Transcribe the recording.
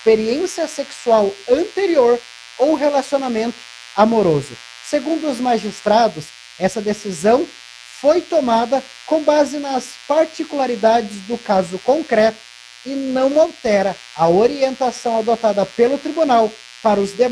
experiência sexual anterior ou relacionamento amoroso. Segundo os magistrados, essa decisão foi tomada com base nas particularidades do caso concreto e não altera a orientação adotada pelo tribunal para os demais